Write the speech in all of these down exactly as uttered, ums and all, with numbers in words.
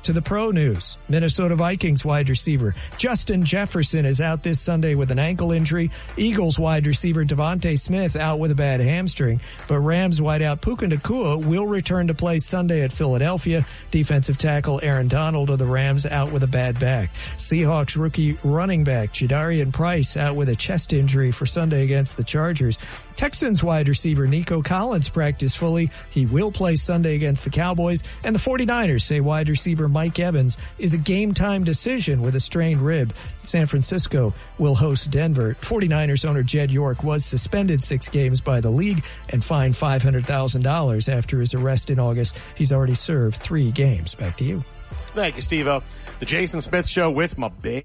To the pro news. Minnesota Vikings wide receiver Justin Jefferson is out this Sunday with an ankle injury. Eagles wide receiver Devontae Smith out with a bad hamstring. But Rams wideout Puka Nacua will return to play Sunday at Philadelphia. Defensive tackle Aaron Donald of the Rams out with a bad back. Seahawks rookie running back Jadarian Price out with a chest injury for Sunday against the Chargers. Texans wide receiver Nico Collins practiced fully. He will play Sunday against the Cowboys. And the 49ers say wide receiver Mike Evans is a game-time decision with a strained rib. San Francisco will host Denver. 49ers owner Jed York was suspended six games by the league and fined five hundred thousand dollars after his arrest in August. He's already served three games. Back to you. Thank you, Steve-O. The Jason Smith Show with my big...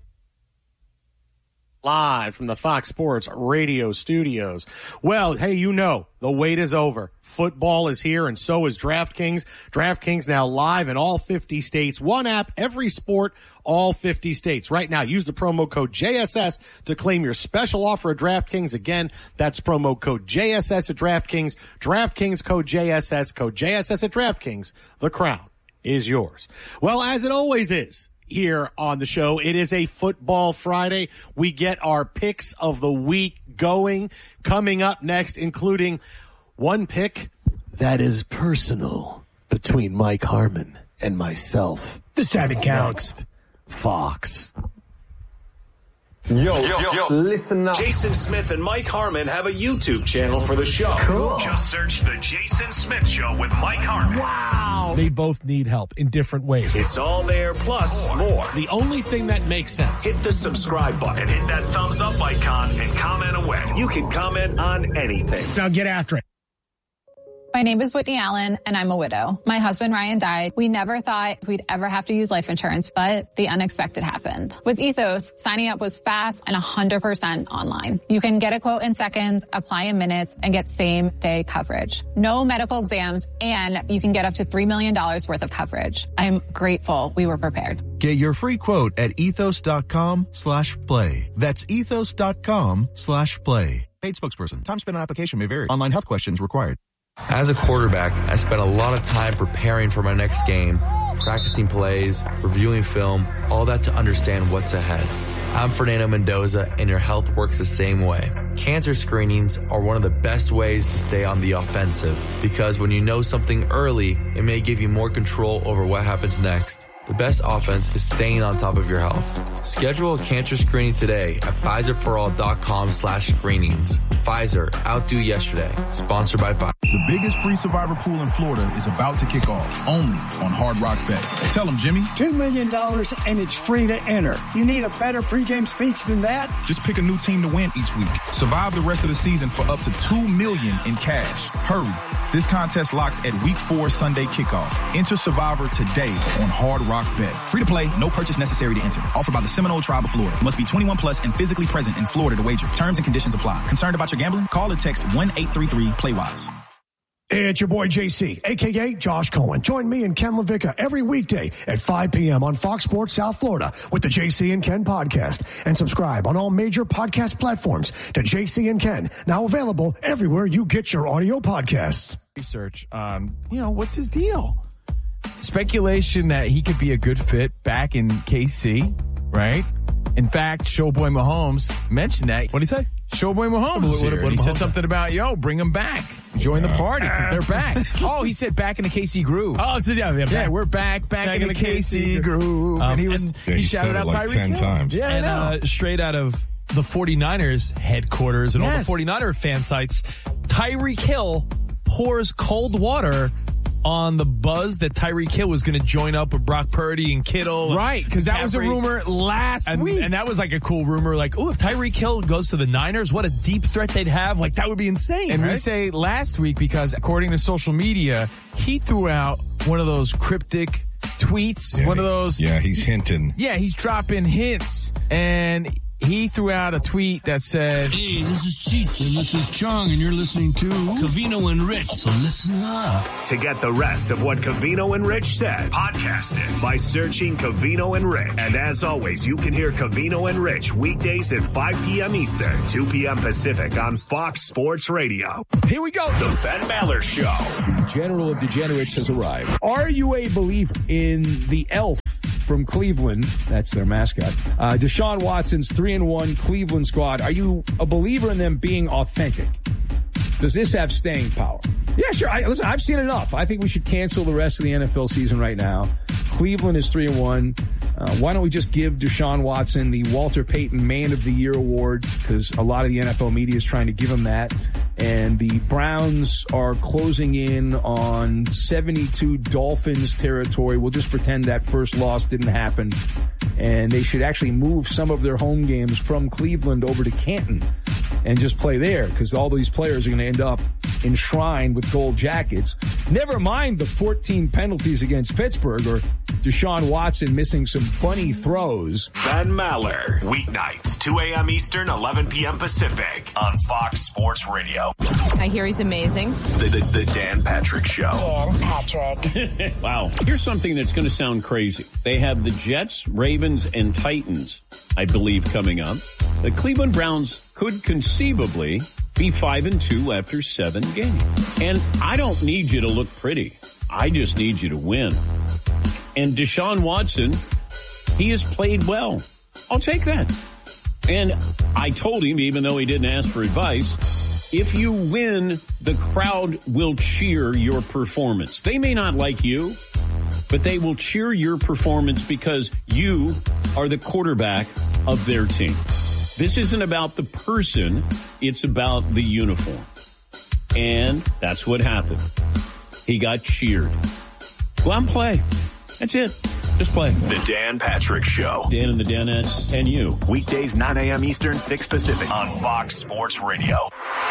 live from the Fox Sports radio studios. Well, hey, you know, the wait is over. Football is here, and so is DraftKings. DraftKings now live in all fifty states. One app, every sport, all fifty states. Right now, use the promo code J S S to claim your special offer at DraftKings. Again, that's promo code J S S at DraftKings. DraftKings code J S S, code J S S at DraftKings. The crown is yours. Well, as it always is, here on the show, it is a Football Friday. We get our picks of the week going. Coming up next, including one pick that is personal between Mike Harmon and myself. The Saturday counts. Next, Fox. Yo, yo, yo, listen up. Jason Smith and Mike Harmon have a YouTube channel for the show. Cool. Just search The Jason Smith Show with Mike Harmon. Wow. They both need help in different ways. It's all there, plus more. more. The only thing that makes sense. Hit the subscribe button. And hit that thumbs up icon and comment away. You can comment on anything. Now get after it. My name is Whitney Allen, and I'm a widow. My husband, Ryan, died. We never thought we'd ever have to use life insurance, but the unexpected happened. With Ethos, signing up was fast and one hundred percent online. You can get a quote in seconds, apply in minutes, and get same-day coverage. No medical exams, and you can get up to three million dollars worth of coverage. I'm grateful we were prepared. Get your free quote at ethos.com slash play. That's ethos.com slash play. Paid spokesperson. Time spent on application may vary. Online health questions required. As a quarterback, I spent a lot of time preparing for my next game, practicing plays, reviewing film, all that to understand what's ahead. I'm Fernando Mendoza, and your health works the same way. Cancer screenings are one of the best ways to stay on the offensive, because when you know something early, it may give you more control over what happens next. The best offense is staying on top of your health. Schedule a cancer screening today at Pfizerforall.com slash screenings. Pfizer, outdo yesterday. Sponsored by Pfizer. The biggest free survivor pool in Florida is about to kick off, only on Hard Rock Bet. Tell them, Jimmy. Two million dollars and it's free to enter. You need a better pregame speech than that? Just pick a new team to win each week. Survive the rest of the season for up to two million dollars in cash. Hurry. This contest locks at week four Sunday kickoff. Enter Survivor today on Hard Rock Bet. Free to play, no purchase necessary to enter. Offered by the Seminole Tribe of Florida. Must be twenty-one plus and physically present in Florida to wager. Terms and conditions apply. Concerned about your gambling? Call or text one eight three three play wise. Hey, it's your boy J C, a k a. Josh Cohen. Join me and Ken LaVicka every weekday at five p.m. on Fox Sports South Florida with the J C and Ken podcast. And subscribe on all major podcast platforms to J C and Ken, now available everywhere you get your audio podcasts. Research, um, you know, what's his deal? Speculation that he could be a good fit back in K C, right? In fact, Showboy Mahomes mentioned that. What did he say? Showboy Mahomes. What, what, what, he what said Mahomes something about, yo, bring them back. Join the party because they're back. Oh, he said back in the K C groove. Oh, it's, yeah, yeah, yeah, we're back, back, back in, in the K C, K C groove. Um, and he was, yeah, he, he shouted out like Tyreek ten Hill. times. Yeah, and uh, straight out of the 49ers headquarters and yes. all the 49er fan sites, Tyreek Hill pours cold water on the buzz that Tyreek Hill was going to join up with Brock Purdy and Kittle. Right, because that was a rumor last and, week. And that was like a cool rumor. Like, oh, if Tyreek Hill goes to the Niners, what a deep threat they'd have. Like, that would be insane, And right? we say last week because, according to social media, he threw out one of those cryptic tweets. Yeah, one of those. Yeah, he's hinting. Yeah, he's dropping hints. And he threw out a tweet that said, "Hey, this is Cheech, and this is Chong, and you're listening to Covino and Rich, so listen up." To get the rest of what Covino and Rich said, podcast it by searching Covino and Rich. And as always, you can hear Covino and Rich weekdays at five p.m. Eastern, two p.m. Pacific on Fox Sports Radio. Here we go. The Ben Maller Show. The General of Degenerates has arrived. Are you a believer in the elf from Cleveland. That's their mascot. Uh, Deshaun Watson's three and one Cleveland squad. Are you a believer in them being authentic? Does this have staying power? Yeah, sure. I, listen, I've seen enough. I think we should cancel the rest of the N F L season right now. Cleveland is three and one. Uh, why don't we just give Deshaun Watson the Walter Payton Man of the Year award? Because a lot of the N F L media is trying to give him that. And the Browns are closing in on seventy-two Dolphins territory. We'll just pretend that first loss didn't happen. And they should actually move some of their home games from Cleveland over to Canton and just play there, because all these players are going to end up enshrined with gold jackets. Never mind the fourteen penalties against Pittsburgh or Deshaun Watson missing some funny throws. Ben Maller, weeknights, two a.m. Eastern, eleven p.m. Pacific on Fox Sports Radio. I hear he's amazing. The, the, the Dan Patrick Show. Dan Patrick. Wow. Here's something that's going to sound crazy. They have the Jets, Ravens, and Titans, I believe, coming up. The Cleveland Browns could conceivably be five and two after seven games. And I don't need you to look pretty. I just need you to win. And Deshaun Watson, he has played well. I'll take that. And I told him, even though he didn't ask for advice, if you win, the crowd will cheer your performance. They may not like you, but they will cheer your performance because you are the quarterback of their team. This isn't about the person, it's about the uniform. And that's what happened. He got cheered. Go out and play. That's it. Just play. The Dan Patrick Show. Dan and the Danettes and you. Weekdays, nine a.m. Eastern, six Pacific on Fox Sports Radio.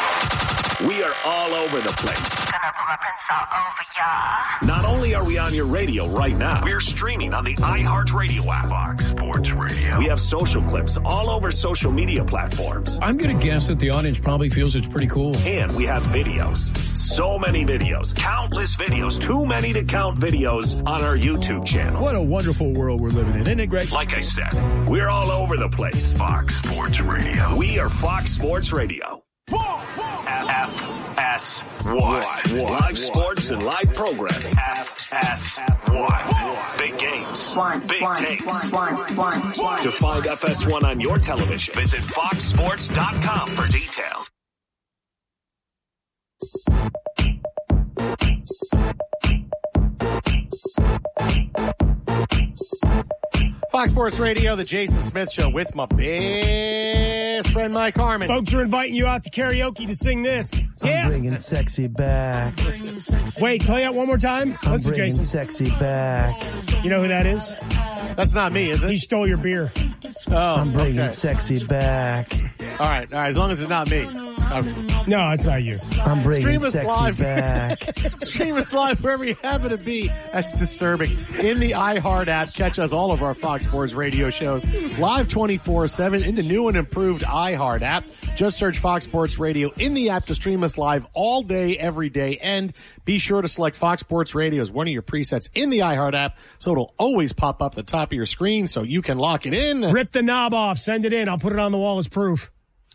We are all over the place. Gonna put my prints all over ya. Not only are we on your radio right now, we're streaming on the iHeartRadio app. Fox Sports Radio. We have social clips all over social media platforms. I'm going to guess that the audience probably feels it's pretty cool. And we have videos. So many videos. Countless videos. Too many to count videos on our YouTube channel. What a wonderful world we're living in. Isn't it great? Like I said, we're all over the place. Fox Sports Radio. We are Fox Sports Radio. F S one. Live sports and live programming. F S one. Big games. Big takes. To find F S one on your television, visit fox sports dot com for details. Fox Sports Radio, the Jason Smith Show with my best friend Mike Harmon. Folks are inviting you out to karaoke to sing this. Yeah. I'm bringing sexy back. Wait, play that one more time. I'm Listen, bringing Jason. sexy back. You know who that is? That's not me, is it? He stole your beer. Oh, I'm bringing okay. sexy back. All right, all right. As long as it's not me. Um, no, it's not you. I'm bringing Stream us sexy live. back. Stream us live wherever you happen to be. That's disturbing. In the iHeart app, catch us all of our Fox Sports Radio shows live twenty-four seven in the new and improved iHeart app. Just search Fox Sports Radio in the app to stream us live all day, every day. And be sure to select Fox Sports Radio as one of your presets in the iHeart app so it'll always pop up at the top of your screen so you can lock it in. Rip the knob off. Send it in. I'll put it on the wall as proof.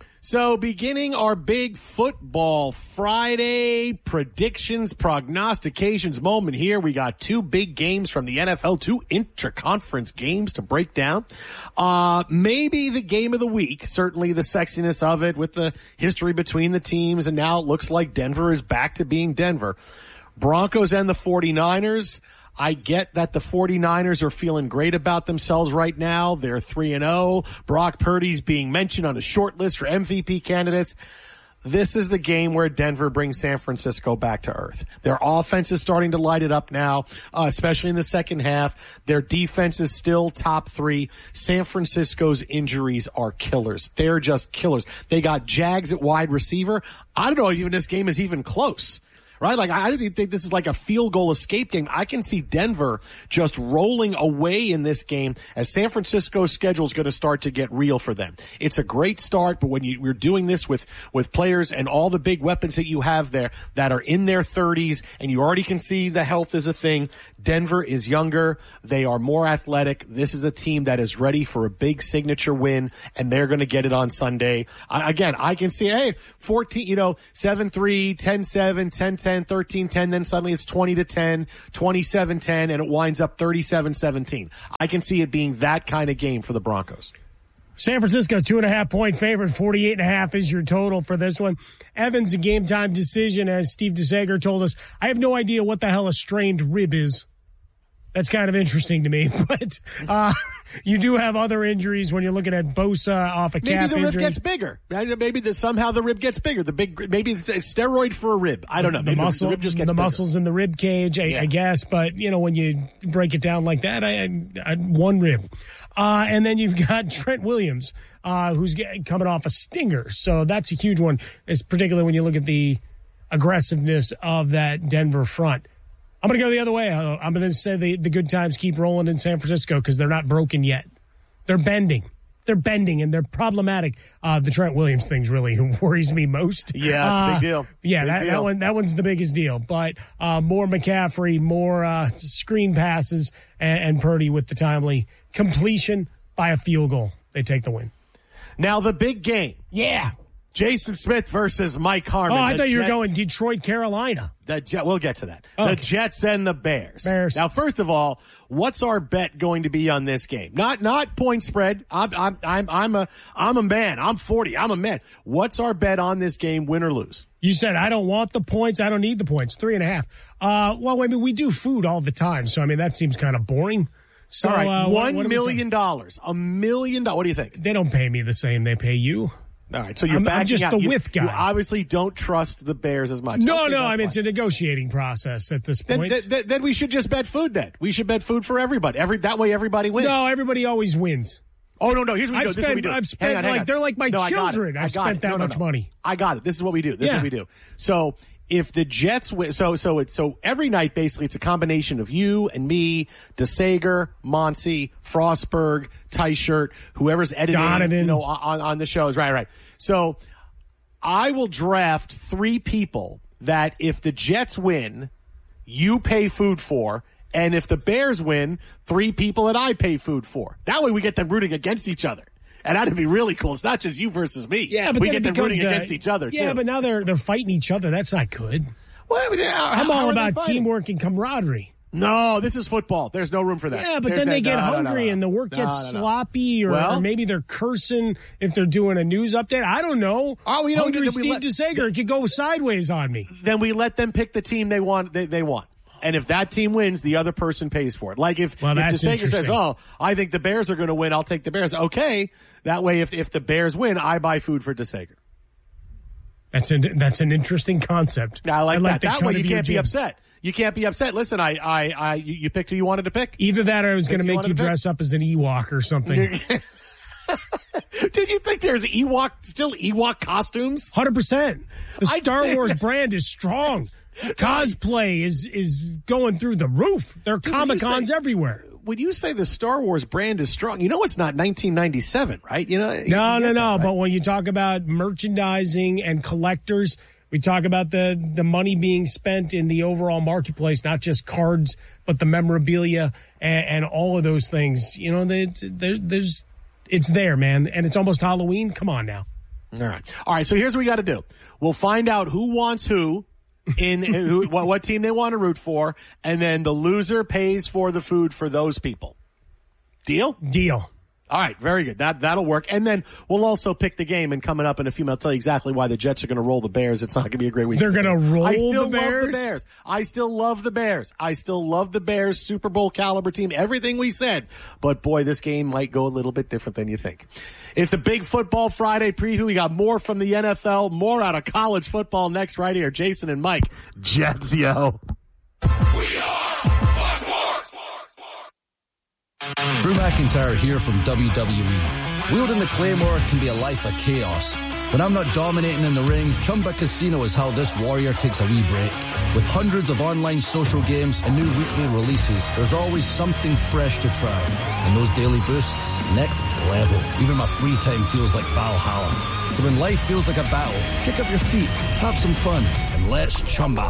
So beginning our big football Friday predictions, prognostications moment here. We got two big games from the N F L, two intra-conference games to break down. Uh, maybe the game of the week, certainly the sexiness of it with the history between the teams. And now it looks like Denver is back to being Denver. Broncos and the forty-niners. I get that the forty-niners are feeling great about themselves right now. They're three and oh. Brock Purdy's being mentioned on the short list for M V P candidates. This is the game where Denver brings San Francisco back to earth. Their offense is starting to light it up now, uh, especially in the second half. Their defense is still top three. San Francisco's injuries are killers. They're just killers. They got Jags at wide receiver. I don't know even if this game is even close. Right? Like, I didn't think this is like a field goal escape game. I can see Denver just rolling away in this game as San Francisco's schedule is going to start to get real for them. It's a great start, but when you, you're doing this with, with players and all the big weapons that you have there that are in their thirties, and you already can see the health is a thing, Denver is younger. They are more athletic. This is a team that is ready for a big signature win, and they're going to get it on Sunday. I, again, I can see, hey, fourteen, you know, seven three, ten seven, ten ten. ten, thirteen ten, then suddenly it's twenty to ten, twenty-seven ten, and it winds up thirty-seven seventeen. I can see it being that kind of game for the Broncos. San Francisco, two and a half point favorite, forty-eight and a half is your total for this one. Evans, a game time decision, as Steve DeSager told us. I have no idea what the hell a strained rib is. That's kind of interesting to me, but uh, you do have other injuries when you're looking at Bosa off a calf injury. Maybe the rib gets bigger. Maybe that somehow the rib gets bigger. The big, maybe it's a steroid for a rib. I don't know. The maybe muscle, the rib just gets the bigger. muscles in the rib cage, I, Yeah. I guess. But you know, when you break it down like that, I, I, I one rib, uh, and then you've got Trent Williams, uh, who's get, coming off a stinger. So that's a huge one, is particularly when you look at the aggressiveness of that Denver front. I'm going to go the other way. I'm going to say the, the good times keep rolling in San Francisco because they're not broken yet. They're bending. They're bending, and they're problematic. Uh, the Trent Williams thing's really who worries me most. Yeah, it's a big deal. Uh, yeah, Big that, deal. that one that one's the biggest deal. But uh, more McCaffrey, more uh, screen passes, and, and Purdy with the timely completion by a field goal. They take the win. Now the big game. Yeah. Jason Smith versus Mike Harmon. Oh, I The thought you were Jets- going Detroit, Carolina. The Jet, we'll get to that. Okay. The Jets and the Bears. Bears. Now, first of all, what's our bet going to be on this game? Not not point spread. I'm I'm I'm I'm a I'm a man. I'm forty. I'm a man. What's our bet on this game, win or lose? You said, I don't want the points. I don't need the points. Three and a half. Uh, well, I mean, we do food all the time. So, I mean, that seems kind of boring. So, all right, uh, what- one what are we million dollars. A million dollars. What do you think? They don't pay me the same they pay you. All right, so you're I'm, backing I'm just out. the you, with guy. You obviously don't trust the Bears as much. No, Okay, no, that's I mean, fine. it's a negotiating process at this Then, point. then, then, then we should just bet food then. We should bet food for everybody. Every That way everybody wins. No, everybody always wins. Oh, no, no. Here's what we I've do. This is what we spent- do. I've spent, Hang on, hang like, on. they're like my No, I got it. children. I I've got spent it. that No, no, much no. money. I got it. This is what we do. This Yeah. is what we do. So if the Jets win, so so it's so every night basically it's a combination of you and me, DeSager, Monsi, Frostberg, Tyshirt, whoever's editing, Donovan. you know, on on the shows. Right, right. So I will draft three people that if the Jets win, you pay food for. And if the Bears win, three people that I pay food for. That way we get them rooting against each other. And that'd be really cool. It's not just you versus me. Yeah, but we then get it them rooting becomes, uh, against each other, Yeah, too. but now they're they're fighting each other. That's not good. Well, I mean, how- I'm how all are they about fighting? teamwork and camaraderie. No, this is football. There's no room for that. Yeah, but There's- then they there- get no, no, no, hungry no. and the work No, gets no, no. sloppy, or, Well- or maybe they're cursing if they're doing a news update. I don't know. Oh, you know, Hungry then we Steve let- DeSager could go sideways on me. Then we let them pick the team they want. They, they want. And if that team wins, the other person pays for it. Like if, Well, if that's DeSager says, interesting. oh, I think the Bears are going to win, I'll take the Bears. Okay. That way, if, if the Bears win, I buy food for DeSager. That's an that's an interesting concept. I like, that. the That cut way of you your can't be jib. upset. You can't be upset. Listen, I, I, I, you, you picked who you wanted to pick. Either that, or I was going to Pick who make wanted you to pick? dress up as an Ewok or something. Did you think there's Ewok, still Ewok costumes? Hundred percent. The I Star think- Wars brand is strong. Cosplay is is going through the roof. There are Dude, when you Comic Cons say- everywhere. When you say the Star Wars brand is strong, you know it's not nineteen ninety-seven, right? You know, you No, no, get no. that, right? But when you talk about merchandising and collectors, we talk about the the money being spent in the overall marketplace, not just cards, but the memorabilia and, and all of those things. You know, there's there's it's there, man, and it's almost Halloween. Come on now. All right, all right. So here's what we got to do. We'll find out who wants who. in who, what, what team they want to root for, and then the loser pays for the food for those people. Deal? Deal. All right, very good. That, that'll work. And then we'll also pick the game, and coming up in a few minutes, I'll tell you exactly why the Jets are going to roll the Bears. It's not going to be a great week. They're going to roll I still the love Bears? the Bears. I still love the Bears. I still love the Bears, Super Bowl caliber team, everything we said. But boy, this game might go a little bit different than you think. It's a big Football Friday preview. We got more from the N F L, more out of college football next right here. Jason and Mike. Jets, yo. Drew McIntyre here from W W E. Wielding the Claymore can be a life of chaos. When I'm not dominating in the ring, Chumba Casino is how this warrior takes a wee break. With hundreds of online social games and new weekly releases, there's always something fresh to try. And those daily boosts, next level. Even my free time feels like Valhalla. So when life feels like a battle, kick up your feet, have some fun, and let's Chumba.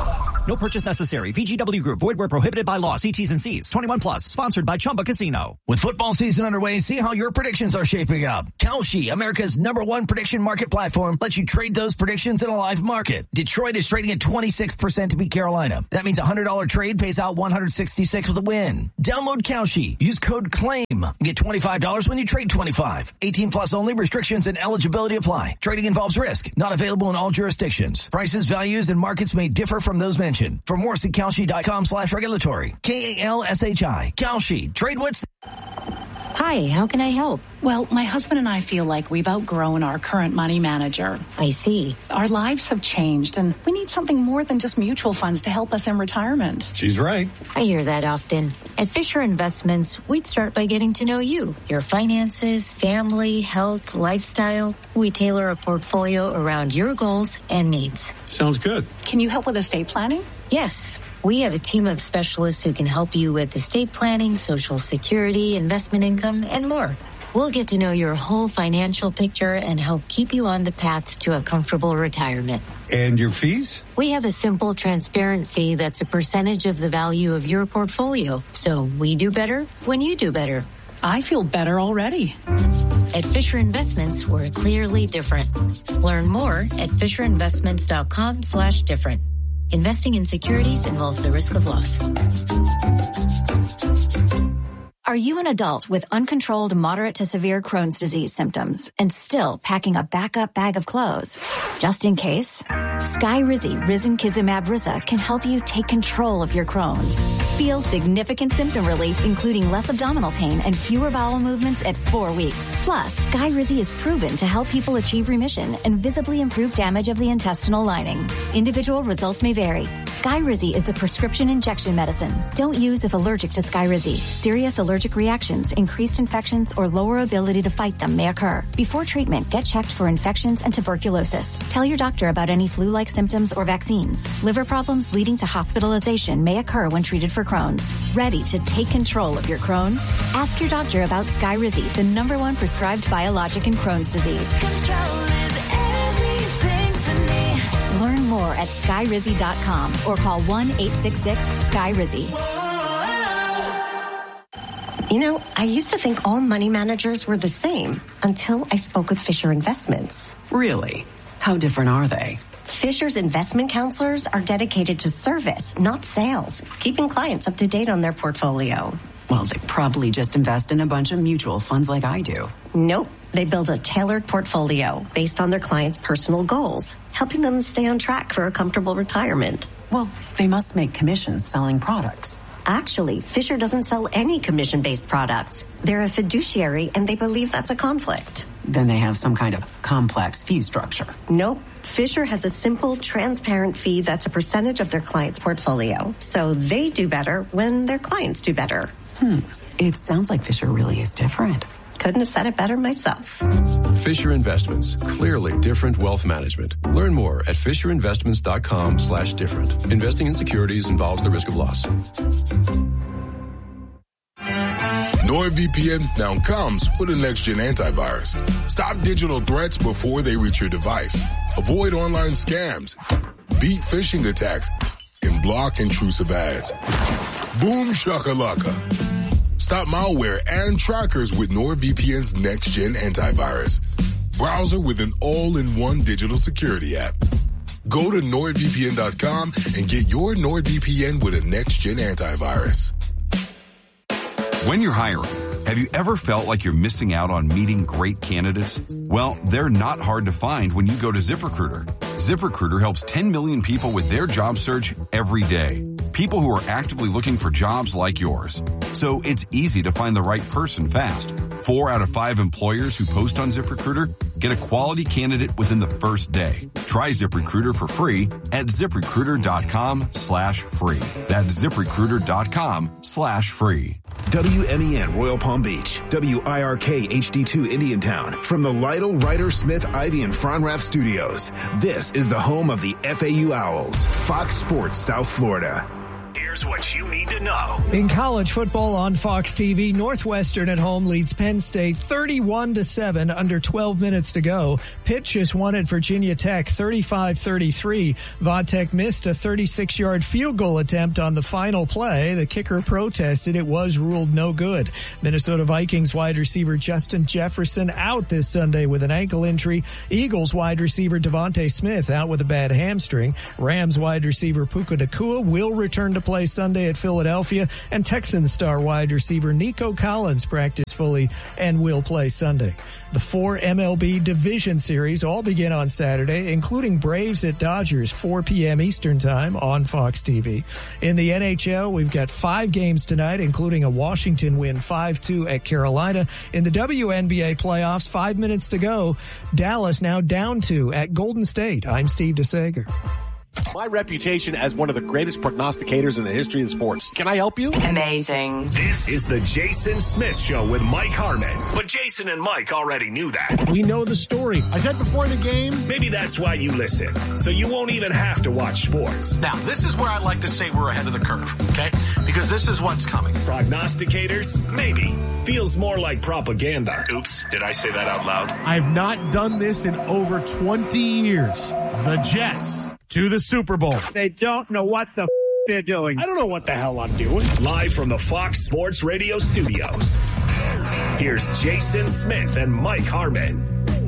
No purchase necessary. V G W Group. Void where prohibited by law. See T's and C's. twenty-one plus. Sponsored by Chumba Casino. With football season underway, see how your predictions are shaping up. Kalshi, America's number one prediction market platform, lets you trade those predictions in a live market. Detroit is trading at twenty-six percent to beat Carolina. That means a one hundred dollars trade pays out one hundred sixty-six with a win. Download Kalshi. Use code CLAIM. Get twenty-five dollars when you trade twenty-five. eighteen plus only. Restrictions and eligibility apply. Trading involves risk. Not available in all jurisdictions. Prices, values, and markets may differ from those mentioned. For more, see Kalshi.com slash regulatory. K A L S H I. Kalshi. Trade what's... Hi, how can I help? Well, my husband and I feel like we've outgrown our current money manager. I see. Our lives have changed, and we need something more than just mutual funds to help us in retirement. She's right. I hear that often. At Fisher Investments, we'd start by getting to know you, your finances, family, health, lifestyle. We tailor a portfolio around your goals and needs. Sounds good. Can you help with estate planning? Yes. We have a team of specialists who can help you with estate planning, Social Security, investment income, and more. We'll get to know your whole financial picture and help keep you on the path to a comfortable retirement. And your fees? We have a simple, transparent fee that's a percentage of the value of your portfolio. So we do better when you do better. I feel better already. At Fisher Investments, we're clearly different. Learn more at FisherInvestments.com slash different. Investing in securities involves the risk of loss. Are you an adult with uncontrolled moderate to severe Crohn's disease symptoms and still packing a backup bag of clothes? Just in case, Skyrizi Risankizumab Riza can help you take control of your Crohn's. Feel significant symptom relief, including less abdominal pain and fewer bowel movements at four weeks. Plus, Skyrizi is proven to help people achieve remission and visibly improve damage of the intestinal lining. Individual results may vary. Skyrizi is a prescription injection medicine. Don't use if allergic to Skyrizi. Serious allergic reactions, increased infections, or lower ability to fight them may occur. Before treatment, get checked for infections and tuberculosis. Tell your doctor about any flu-like symptoms or vaccines. Liver problems leading to hospitalization may occur when treated for Crohn's. Ready to take control of your Crohn's? Ask your doctor about Skyrizi, the number one prescribed biologic in Crohn's disease. Control is everything to me. Learn more at Skyrizi dot com or call one eight six six Sky Rizzi. You know, I used to think all money managers were the same until I spoke with Fisher Investments. Really? How different are they? Fisher's investment counselors are dedicated to service, not sales, keeping clients up to date on their portfolio. Well, they probably just invest in a bunch of mutual funds like I do. Nope. They build a tailored portfolio based on their clients' personal goals, helping them stay on track for a comfortable retirement. Well, they must make commissions selling products. Actually, Fisher doesn't sell any commission-based products. They're a fiduciary, and they believe that's a conflict. Then they have some kind of complex fee structure. Nope. Fisher has a simple, transparent fee that's a percentage of their client's portfolio. So they do better when their clients do better. Hmm. It sounds like Fisher really is different. Couldn't have said it better myself. Fisher Investments. Clearly different wealth management. Learn more at FisherInvestments.com slash different. Investing in securities involves the risk of loss. NordVPN now comes with a next-gen antivirus. Stop digital threats before they reach your device. Avoid online scams. Beat phishing attacks. And block intrusive ads. Boom shakalaka. Stop malware and trackers with NordVPN's next-gen antivirus. Browser with an all-in-one digital security app. Go to NordVPN dot com and get your NordVPN with a next-gen antivirus. When you're hiring, have you ever felt like you're missing out on meeting great candidates? Well, they're not hard to find when you go to ZipRecruiter. ZipRecruiter helps ten million people with their job search every day. People who are actively looking for jobs like yours. So it's easy to find the right person fast. Four out of five employers who post on ZipRecruiter get a quality candidate within the first day. Try ZipRecruiter for free at ZipRecruiter.com slash free. That's ZipRecruiter.com slash free. W M E N Royal Palm Beach, W I R K H D two Indiantown, from the Lytle, Ryder, Smith, Ivy, and Fronrath studios. This is the home of the F A U Owls, Fox Sports South Florida. Here's what you need to know. In college football on Fox T V, Northwestern at home leads Penn State thirty-one to seven, under twelve minutes to go. Pitt just won at Virginia Tech thirty-five thirty-three. Vodtech missed a thirty-six-yard field goal attempt on the final play. The kicker protested. It was ruled no good. Minnesota Vikings wide receiver Justin Jefferson out this Sunday with an ankle injury. Eagles wide receiver Devontae Smith out with a bad hamstring. Rams wide receiver Puka Nacua will return to play Sunday at Philadelphia. And Texans star wide receiver Nico Collins practiced fully and will play Sunday. The four M L B Division Series all begin on Saturday, including Braves at Dodgers, four p.m. Eastern Time on Fox T V. In the N H L, we've got five games tonight, including a Washington win five two at Carolina. In the W N B A playoffs, five minutes to go. Dallas now down two at Golden State. I'm Steve DeSager. My reputation as one of the greatest prognosticators in the history of sports. Can I help you? Amazing. This is the Jason Smith Show with Mike Harmon. But Jason and Mike already knew that. We know the story. I said before the game. Maybe that's why you listen. So you won't even have to watch sports. Now, this is where I like to say we're ahead of the curve, okay? Because this is what's coming. Prognosticators? Maybe. Feels more like propaganda. Oops, did I say that out loud? I've not done this in over twenty years. The Jets to the Super Bowl. They don't know what the f- they're doing. I don't know what the hell I'm doing. Live from the Fox Sports Radio studios. Here's Jason Smith and Mike Harmon.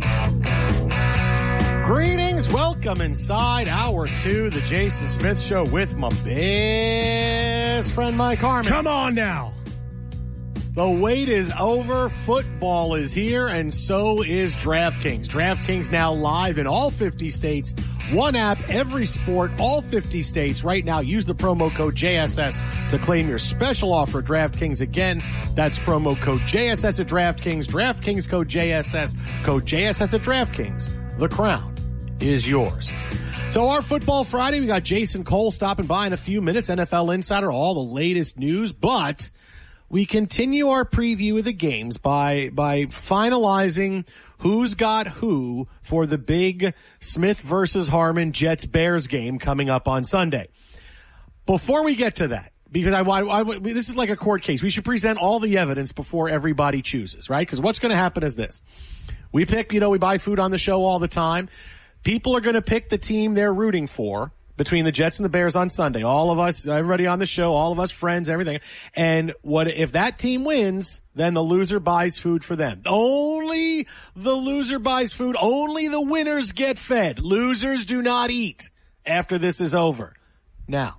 Greetings. Welcome inside hour two, the Jason Smith Show with my best friend Mike Harmon. Come on now. The wait is over. Football is here, and so is DraftKings. DraftKings now live in all fifty states. One app, every sport, all fifty states. Right now, use the promo code J S S to claim your special offer at DraftKings. Again, that's promo code J S S at DraftKings. DraftKings code J S S. Code J S S at DraftKings. The crown is yours. So our Football Friday, we got Jason Cole stopping by in a few minutes. N F L Insider, all the latest news, but we continue our preview of the games by by finalizing who's got who for the big Smith versus Harmon Jets-Bears game coming up on Sunday. Before we get to that, because I, I, I this is like a court case, we should present all the evidence before everybody chooses, right? Because what's going to happen is this. We pick, you know, we buy food on the show all the time. People are going to pick the team they're rooting for between the Jets and the Bears on Sunday. All of us, everybody on the show, all of us friends, everything. And what if that team wins, then the loser buys food for them. Only the loser buys food. Only the winners get fed. Losers do not eat after this is over. Now,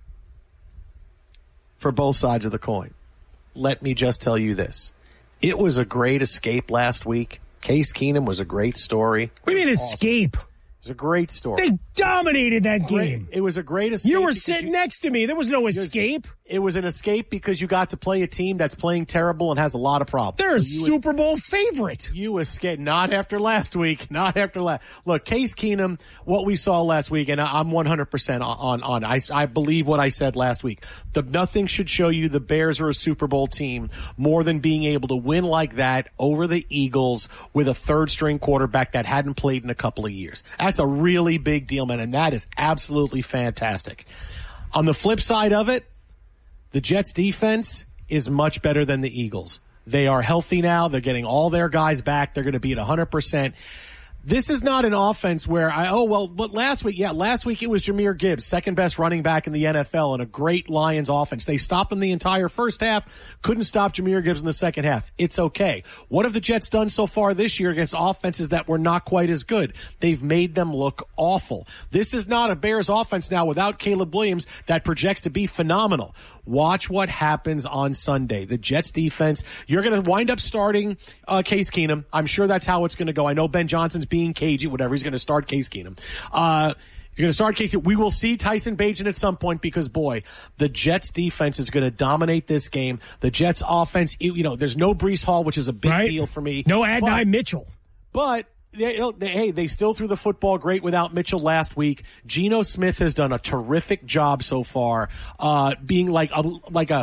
for both sides of the coin, let me just tell you this. It was a great escape last week. Case Keenum was a great story. What do you mean escape? It was a great story. They dominated that game. It was a great escape. You were sitting you, next to me. There was no escape. It was an escape because you got to play a team that's playing terrible and has a lot of problems. They're a so Super Bowl favorite. You escaped. Not after last week. Not after last. Look, Case Keenum, what we saw last week, and I'm one hundred percent on, on, I, I believe what I said last week. The, nothing should show you the Bears are a Super Bowl team more than being able to win like that over the Eagles with a third string quarterback that hadn't played in a couple of years. That's a really big deal, man, and that is absolutely fantastic. On the flip side of it, the Jets defense is much better than the Eagles. They are healthy now. They're getting all their guys back. They're going to be at one hundred percent. This is not an offense where I, oh, well, but last week, yeah, last week it was Jahmyr Gibbs, second best running back in the N F L and a great Lions offense. They stopped him the entire first half, couldn't stop Jahmyr Gibbs in the second half. It's okay. What have the Jets done so far this year against offenses that were not quite as good? They've made them look awful. This is not a Bears offense now without Caleb Williams that projects to be phenomenal. Watch what happens on Sunday. The Jets defense, you're going to wind up starting uh, Case Keenum. I'm sure that's how it's going to go. I know Ben Johnson's being cagey, whatever. He's going to start Case Keenum. Uh, you're going to start Case Keenum. We will see Tyson Bagent at some point because, boy, the Jets defense is going to dominate this game. The Jets offense, you know, there's no Breece Hall, which is a big right. deal for me. No Adonai Mitchell. But They, they, hey, they still threw the football great without Mitchell last week. Geno Smith has done a terrific job so far, uh, being like a, like a,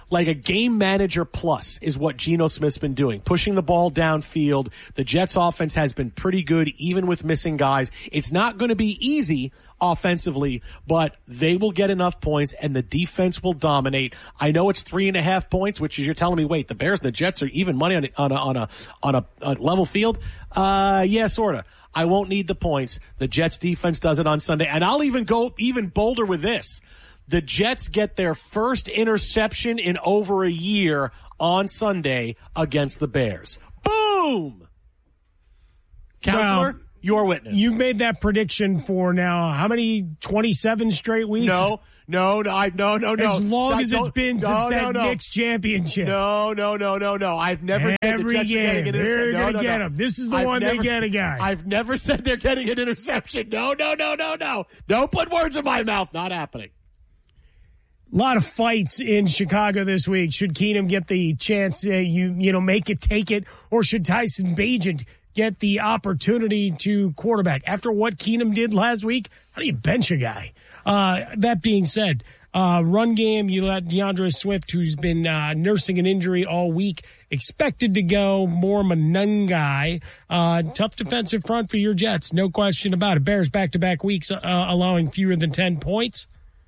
like a game manager plus is what Geno Smith's been doing, pushing the ball downfield. The Jets offense has been pretty good, even with missing guys. It's not going to be easy offensively, but they will get enough points and the defense will dominate. I know it's three and a half points, which is you're telling me, wait, the Bears and the Jets are even money on a, on a, on a, on a, a level field? Uh, yeah, sort of. I won't need the points. The Jets defense does it on Sunday. And I'll even go even bolder with this. The Jets get their first interception in over a year on Sunday against the Bears. Boom! Counselor, well, your witness. You've made that prediction for now how many, twenty-seven straight weeks? No, no, no, I, no, no, no. As long Stop, as it's been no, since no, that no. Knicks championship. No, no, no, no, no. I've never said Every the Jets game, are getting an interception. they're No, going to no, get no. him. This is the I've one never, they get a guy. I've never said they're getting an interception. No, no, no, no, no. Don't put words in my mouth. Not happening. A lot of fights in Chicago this week. Should Keenum get the chance, uh, you you know, make it, take it, or should Tyson Bagent get the opportunity to quarterback? After what Keenum did last week, how do you bench a guy? Uh, that being said, uh, run game, you let DeAndre Swift, who's been uh, nursing an injury all week, expected to go. More Monangai. Uh, tough defensive front for your Jets, no question about it. Bears back-to-back weeks uh, allowing fewer than ten points.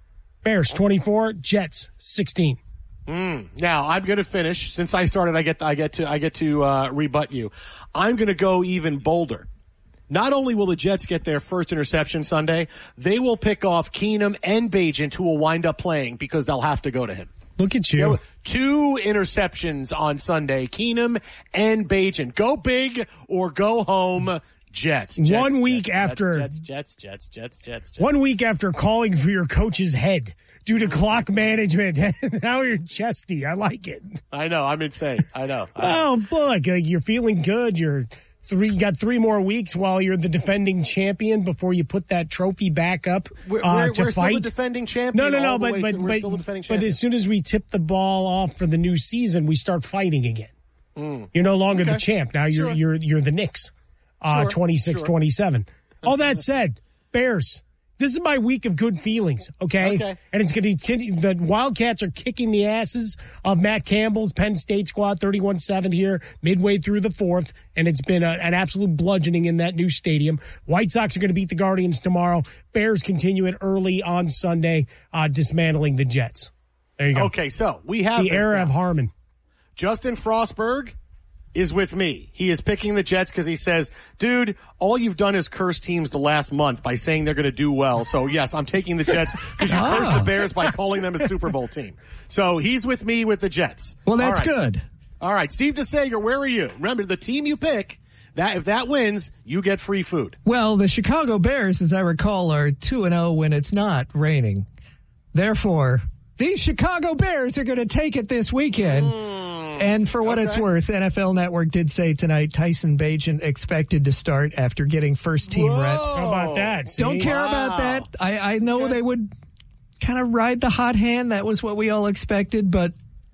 Bears twenty-four, Jets sixteen. Mm. Now I'm going to finish. Since I started, I get I get to I get to uh, rebut you. I'm going to go even bolder. Not only will the Jets get their first interception Sunday, they will pick off Keenum and Bagent, who will wind up playing because they'll have to go to him. Look at you. Two interceptions on Sunday, Keenum and Bagent. Go big or go home. Jets, Jets. One week Jets, after. Jets, Jets, Jets, Jets, Jets, Jets. One week after calling for your coach's head due to clock management. Now you're chesty. I like it. I know. I'm insane. I know. Oh, look, like you're feeling good. You're three. You got three more weeks while you're the defending champion before you put that trophy back up We're, uh, we're, to we're fight. still the defending champion. No, no, no. all the But way but through. We're but, still the defending but champion. as soon as we tip the ball off for the new season, we start fighting again. Mm. You're no longer Okay. the champ. Now you're Sure. you're you're the Knicks. Uh, Sure. twenty-six twenty-seven. All that said, Bears, this is my week of good feelings, okay? Okay. And it's going to the Wildcats are kicking the asses of Matt Campbell's Penn State squad, thirty-one seven here, midway through the fourth, and it's been a, an absolute bludgeoning in that new stadium. White Sox are going to beat the Guardians tomorrow. Bears continue it early on Sunday, uh, dismantling the Jets. There you go. Okay, so we have the this era now. of Harmon. Justin Frostberg is with me. He is picking the Jets because he says, dude, all you've done is curse teams the last month by saying they're going to do well. So, yes, I'm taking the Jets because you Oh. cursed the Bears by calling them a Super Bowl team. So he's with me with the Jets. Well, that's All right, good. so- all right, Steve DeSager, where are you? Remember, the team you pick, that if that wins, you get free food. Well, the Chicago Bears, as I recall, are two and oh when it's not raining. Therefore, these Chicago Bears are going to take it this weekend. Mm. And for what Okay. it's worth, N F L Network did say tonight Tyson Bagent expected to start after getting first team Whoa. reps. How about that? See? Don't care Wow. about that. I, I know Okay. they would kind of ride the hot hand. That was what we all expected. But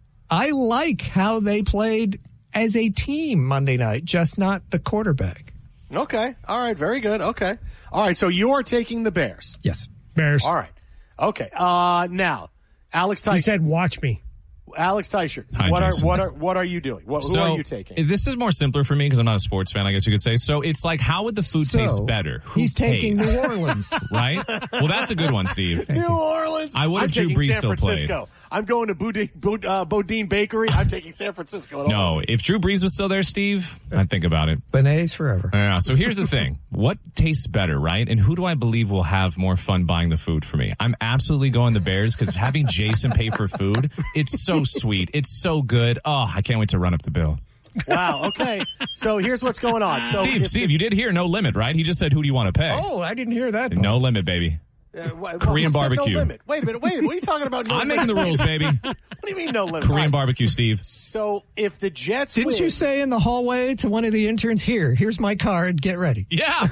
I like how they played as a team Monday night, just not the quarterback. Okay. All right. Very good. Okay. All right. So you are taking the Bears. Yes. Bears. All right. Okay. Uh, now, Alex He Tyson. said, watch me. Alex Teicher, Hi, what are Jason. what are what are you doing? What, so, who are you taking? This is more simpler for me because I'm not a sports fan, I guess you could say. So it's like, how would the food So, taste better? Who He's taking pays? New Orleans. Right? Well, that's a good one, Steve. New Orleans. I would I'm if Drew taking Brees San still played. Francisco. I'm going to Boudin, Boud, uh, Bodine Bakery. I'm taking San Francisco. No, if Drew Brees was still there, Steve, I'd think about it. Beignets forever. Yeah, so here's the thing. What tastes better, right? And who do I believe will have more fun buying the food for me? I'm absolutely going the Bears because having Jason pay for food, it's so sweet. It's so good. Oh, I can't wait to run up the bill. Wow. Okay. So here's what's going on. So Steve, if- Steve, you did hear no limit, right? He just said, who do you want to pay? Oh, I didn't hear that. No limit, baby. Uh, wh- Korean who said barbecue. No limit. Wait a minute. Wait a minute. What are you talking about? No I'm limit? making the rules, baby. What do you mean no limit? Korean All right. barbecue, Steve. So if the Jets Didn't win, you say in the hallway to one of the interns, here, here's my card, get ready? Yeah.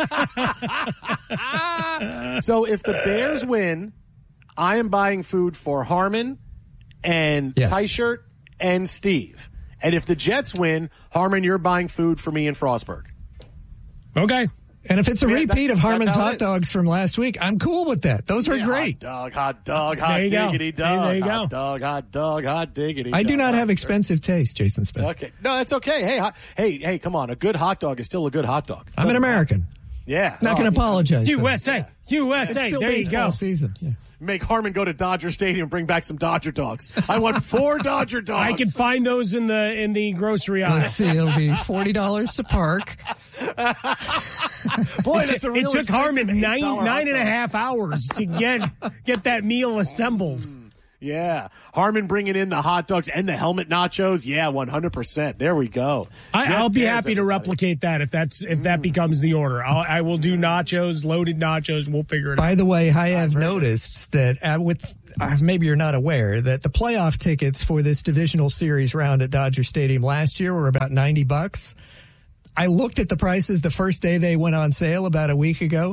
so if the Bears win, I am buying food for Harmon and Yes. Teichert and Steve. And if the Jets win, Harmon, you're buying food for me and Frostberg. Okay. And if it's a Man, repeat that, of Harmon's hot hot dogs from last week, I'm cool with that. Those are yeah, great. Hot dog, hot dog, hot there you diggity go. dog. There you hot go. dog, hot dog, hot diggity I dog. do not have expensive taste, Jason Smith. Okay. No, that's okay. Hey, hot, hey, hey, come on. A good hot dog is still a good hot dog. I'm an American. Matter. Yeah. Not going to apologize. U S A. U S A. It's still there you baseball go. season. Yeah. Make Harmon go to Dodger Stadium and bring back some Dodger dogs. I want four Dodger dogs. I can find those in the in the grocery aisle. Let's see. It'll be forty dollars to park. Boy, it, that's a it really took Harmon nine hot nine and a dog. half hours to get get that meal assembled. Yeah. Harmon bringing in the hot dogs and the helmet nachos. Yeah, one hundred percent. There we go. I, Jeff I'll be Bears, happy to everybody. replicate that if that's if that becomes the order. I'll, I will do nachos, loaded nachos. We'll figure it By out. the way, I have noticed that uh, with uh, maybe you're not aware that the playoff tickets for this divisional series round at Dodger Stadium last year were about ninety bucks. I looked at the prices the first day they went on sale about a week ago.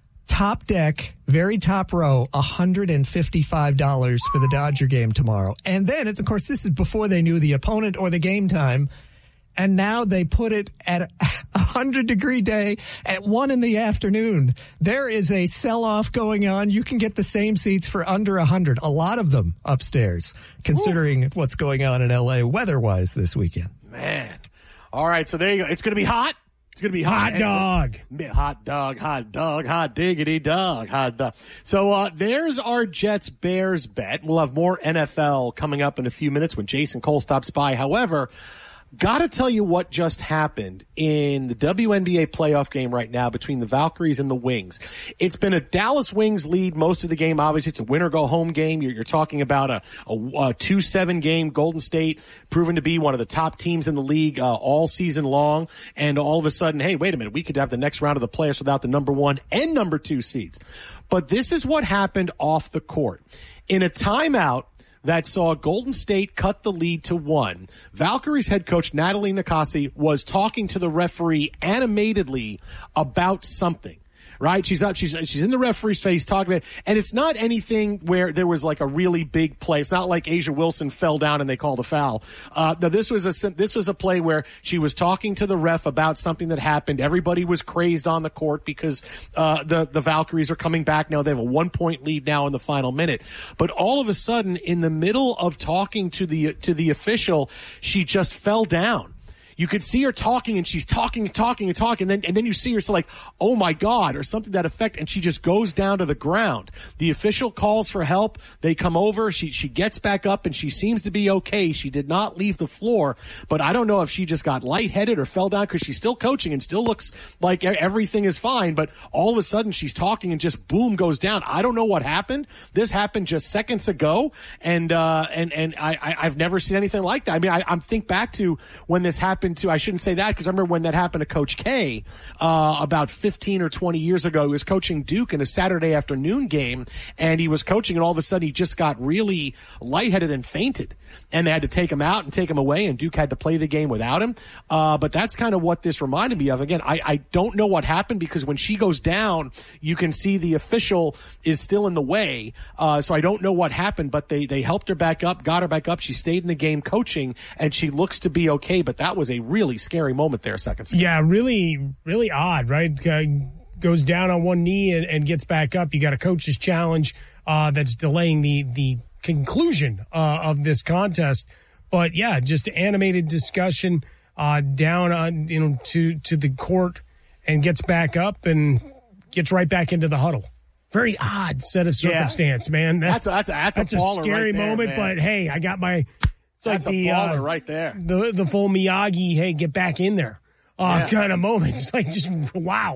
Top deck, very top row, one hundred fifty-five dollars for the Dodger game tomorrow. And then, of course, this is before they knew the opponent or the game time. And now they put it at a one hundred degree day at one in the afternoon. There is a sell-off going on. You can get the same seats for under one hundred, a lot of them upstairs, considering Ooh. what's going on in L A weather-wise this weekend. Man. All right, so there you go. It's going to be hot. It's going to be hot. Hot dog. Anyway, hot dog, hot dog, hot diggity dog, hot dog. So uh, there's our Jets-Bears bet. We'll have more N F L coming up in a few minutes when Jason Cole stops by. However, got to tell you what just happened in the W N B A playoff game right now between the Valkyries and the Wings. It's been a Dallas Wings lead most of the game. Obviously, it's a win-or-go-home game. You're, you're talking about a, a, a two seven game. Golden State proven to be one of the top teams in the league uh, all season long. And all of a sudden, hey, wait a minute, we could have the next round of the playoffs without the number one and number two seeds. But this is what happened off the court. In a timeout that saw Golden State cut the lead to one, Valkyries head coach Natalie Nakasi was talking to the referee animatedly about something. Right? She's up, she's, she's in the referee's face talking about it. And it's not anything where there was like a really big play. It's not like Asia Wilson fell down and they called a foul. Uh, no, this was a, this was a play where she was talking to the ref about something that happened. Everybody was crazed on the court because, uh, the, the Valkyries are coming back now. They have a one point lead now in the final minute. But all of a sudden, in the middle of talking to the, to the official, she just fell down. You could see her talking and she's talking and talking and talking. And then, and then you see her, it's like, oh my God, or something to that effect. And she just goes down to the ground. The official calls for help. They come over. She, she gets back up and she seems to be okay. She did not leave the floor, but I don't know if she just got lightheaded or fell down because she's still coaching and still looks like everything is fine. But all of a sudden she's talking and just boom goes down. I don't know what happened. This happened just seconds ago. And, uh, and, and I, I I've never seen anything like that. I mean, I, I'm think back to when this happened to, I shouldn't say that because I remember when that happened to Coach K, uh, about fifteen or twenty years ago. He was coaching Duke in a Saturday afternoon game and he was coaching and all of a sudden he just got really lightheaded and fainted and they had to take him out and take him away and Duke had to play the game without him. Uh, but that's kind of what this reminded me of. Again, I, I don't know what happened because when she goes down, you can see the official is still in the way. Uh, so I don't know what happened, but they, they helped her back up, got her back up. She stayed in the game coaching and she looks to be okay, but that was a really scary moment there seconds ago. Yeah, really, really odd, right? Uh, goes down on one knee and, and gets back up. You got a coach's challenge uh, that's delaying the the conclusion uh, of this contest. But yeah, just animated discussion uh, down on you know to to the court and gets back up and gets right back into the huddle. Very odd set of circumstance, yeah. man. That, that's a, that's a, that's, that's a, a scary right there, moment. man. But hey, I got my. It's That's like a the, baller uh, right there. The the full Miyagi, hey, get back in there, uh, yeah. kind of moment. It's like just wow.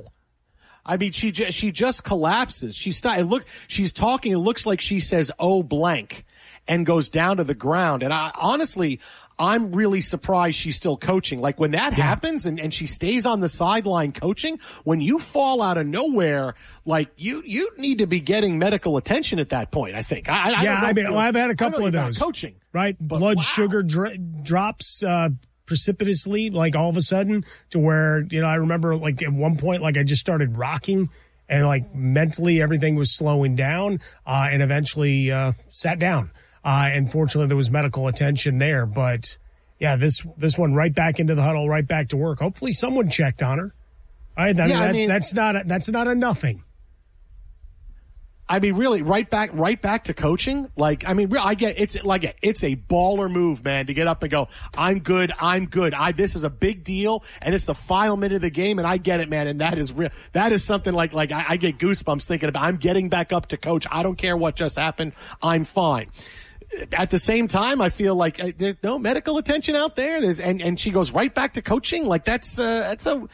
I mean, she just, she just collapses. She st- it look, she's talking. It looks like she says "oh blank" and goes down to the ground. And I honestly, I'm really surprised she's still coaching. Like when that yeah. happens and, and she stays on the sideline coaching, when you fall out of nowhere, like you, you need to be getting medical attention at that point. I think. I, I yeah, don't know I mean, well, I've had a couple of those coaching, right? But Blood wow. sugar dr- drops uh, precipitously, like all of a sudden, to where you know I remember like at one point, like I just started rocking. And like mentally, everything was slowing down, uh, and eventually uh, sat down. Uh, and fortunately, there was medical attention there. But yeah, this this one right back into the huddle, right back to work. Hopefully, someone checked on her. I, that, yeah, that's, I mean, that's not a, that's not a nothing. I mean, really, right back, right back to coaching. Like, I mean, I get it's like it's a baller move, man, to get up and go, I'm good, I'm good. I this is a big deal, and it's the final minute of the game, and I get it, man. And that is real. That is something like like I, I get goosebumps thinking about. I'm getting back up to coach. I don't care what just happened. I'm fine. At the same time, I feel like uh, there's no medical attention out there. There's and and she goes right back to coaching. Like that's uh, that's a.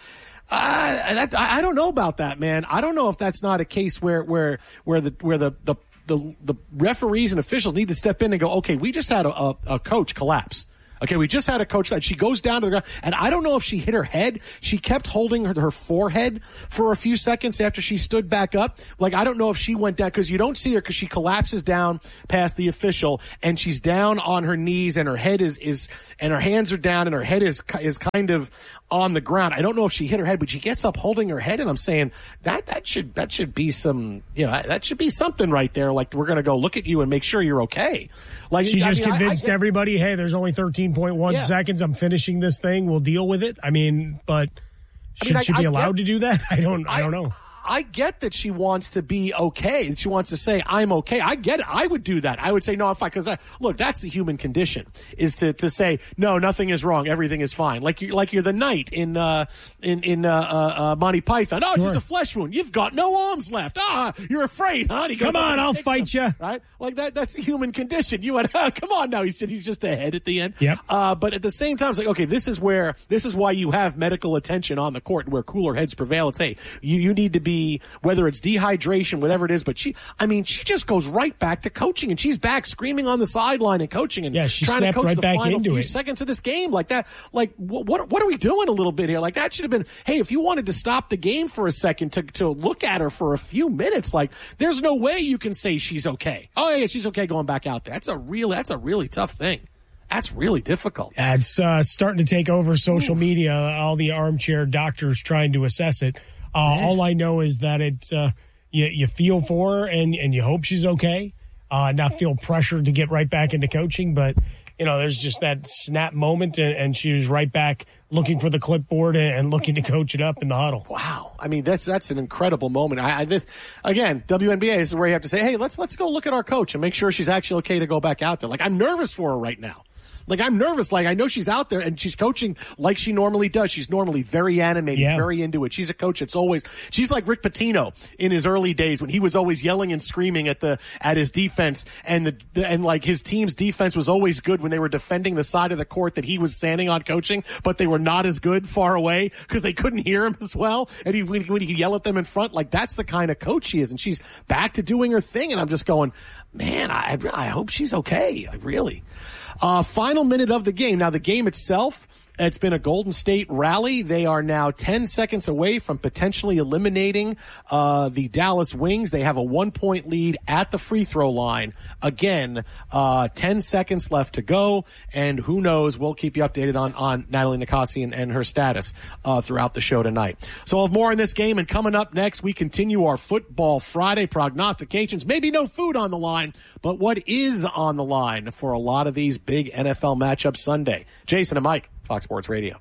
Uh, that, I, I don't know about that, man. I don't know if that's not a case where, where, where the, where the, the, the, the referees and officials need to step in and go, okay, we just had a, a, a coach collapse. Okay, we just had a coach that she goes down to the ground, and I don't know if she hit her head. She kept holding her, her forehead for a few seconds after she stood back up. Like, I don't know if she went down, because you don't see her because she collapses down past the official, and she's down on her knees, and her head is, is and her hands are down, and her head is is kind of on the ground. I don't know if she hit her head, but she gets up holding her head, and I'm saying that that should that should be some, you know, that should be something right there. Like, we're going to go look at you and make sure you're okay. Like, she I just mean, convinced I, I, everybody, hey, there's only thirteen point one yeah. seconds. I'm finishing this thing. We'll deal with it. I mean, but should I mean, she I, be I allowed get, to do that? I don't. I, I don't know. I get that she wants to be okay. She wants to say, I'm okay. I get it. I would do that. I would say, no, I'm fine. Because, look, that's the human condition, is to, to say, no, nothing is wrong. Everything is fine. Like, you, like you're the knight in, uh, in, in, uh, uh, Monty Python. Oh, it's sure. just a flesh wound. You've got no arms left. Ah, you're afraid, huh? He come on, I'll fight you. Right? Like that, that's the human condition. You went, oh, come on now. He's, he's just ahead at the end. Yep. Uh, but at the same time, it's like, okay, this is where, this is why you have medical attention on the court where cooler heads prevail. It's, hey, you, you need to be, whether it's It's dehydration, whatever it is, but she, I mean, she just goes right back to coaching, and she's back screaming on the sideline and coaching and yeah, she trying to coach right the back final into few it. seconds of this game like that. Like, what, what are we doing a little bit here? Like, that should have been, hey, if you wanted to stop the game for a second to, to look at her for a few minutes, like, there's no way you can say she's okay. Oh yeah, she's okay going back out there. That's a real, that's a really tough thing. That's really difficult. It's uh, starting to take over social Ooh. media, all the armchair doctors trying to assess it. Uh, all I know is that it's, uh, you, you feel for her and, and you hope she's okay, uh, not feel pressured to get right back into coaching. But, you know, there's just that snap moment, and, and she was right back looking for the clipboard and, and looking to coach it up in the huddle. Wow. I mean, that's that's an incredible moment. I, I this, again, W N B A is where you have to say, hey, let's let's go look at our coach and make sure she's actually okay to go back out there. Like, I'm nervous for her right now. Like, I'm nervous. Like, I know she's out there and she's coaching like she normally does. She's normally very animated, yeah. very into it. She's a coach that's always, she's like Rick Pitino in his early days when he was always yelling and screaming at the, at his defense, and the, the and like his team's defense was always good when they were defending the side of the court that he was standing on coaching, but they were not as good far away because they couldn't hear him as well. And he, when he could yell at them in front, like, that's the kind of coach she is. And she's back to doing her thing. And I'm just going, man, I, I hope she's okay. I really. Uh, final minute of the game. Now, the game itself, it's been a Golden State rally. They are now ten seconds away from potentially eliminating uh, the Dallas Wings. They have a one-point lead at the free throw line. Again, uh, ten seconds left to go, and who knows? We'll keep you updated on, on Natalie Nicasi and, and her status uh, throughout the show tonight. So we'll have more on this game, and coming up next, we continue our Football Friday prognostications. Maybe no food on the line, but what is on the line for a lot of these big N F L matchups Sunday? Jason and Mike, Fox Sports Radio.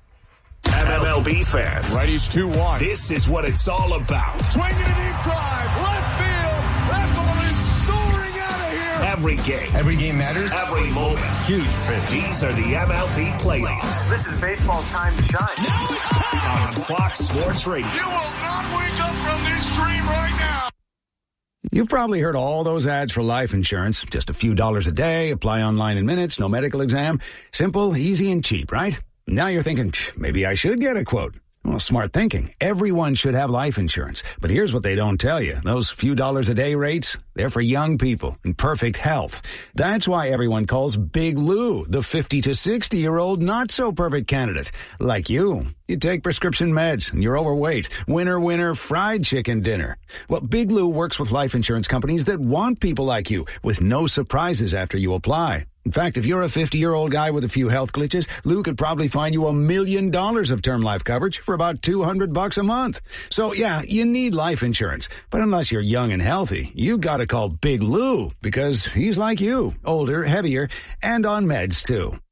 M L B fans. Righties two one. This is what it's all about. Swinging a deep drive. Left field. That ball is soaring out of here. Every game. Every game matters. Every moment. Huge pitch. These are the M L B playoffs. This is baseball's time to shine. Now it's time. On Fox Sports Radio. You will not wake up from this dream right now. You've probably heard all those ads for life insurance. Just a few dollars a day, apply online in minutes, no medical exam. Simple, easy, and cheap, right? Now you're thinking, maybe I should get a quote. Well, smart thinking. Everyone should have life insurance. But here's what they don't tell you. Those few dollars a day rates, they're for young people in perfect health. That's why everyone calls Big Lou the fifty to sixty-year-old not-so-perfect candidate. Like you. You take prescription meds, and you're overweight. Winner, winner, fried chicken dinner. Well, Big Lou works with life insurance companies that want people like you, with no surprises after you apply. In fact, if you're a fifty-year-old guy with a few health glitches, Lou could probably find you a million dollars of term life coverage for about two hundred bucks a month. So, yeah, you need life insurance. But unless you're young and healthy, you gotta call Big Lou, because he's like you, older, heavier, and on meds, too.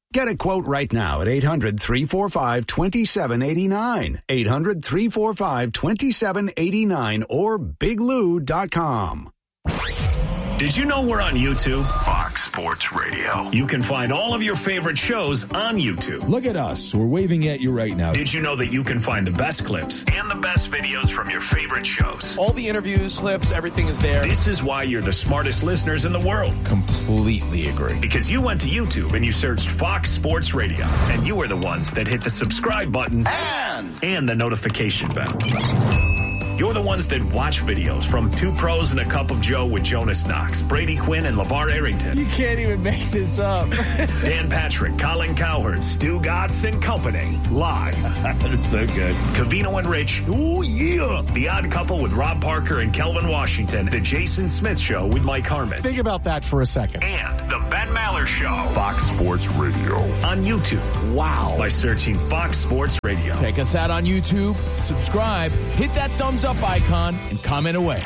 Get a quote right now at eight hundred, three four five, two seven eight nine. eight hundred, three four five, two seven eight nine or big lou dot com. Did you know we're on YouTube? Fox Sports Radio. You can find all of your favorite shows on YouTube. Look at us. We're waving at you right now. Did you know that you can find the best clips and the best videos from your favorite shows? All the interviews, clips, everything is there. This is why you're the smartest listeners in the world. Completely agree. Because you went to YouTube and you searched Fox Sports Radio, and you are the ones that hit the subscribe button and, and the notification bell. You're the ones that watch videos from Two Pros and a Cup of Joe with Jonas Knox, Brady Quinn, and LeVar Arrington. You can't even make this up. Dan Patrick, Colin Cowherd, Stu Gatz, and company. Live. That's so good. Covino and Rich. Oh, yeah. The Odd Couple with Rob Parker and Kelvin Washington. The Jason Smith Show with Mike Harmon. Think about that for a second. And the Ben Maller Show. Fox Sports Radio. On YouTube. Wow. By searching Fox Sports Radio. Check us out on YouTube. Subscribe. Hit that thumbs up icon and comment away.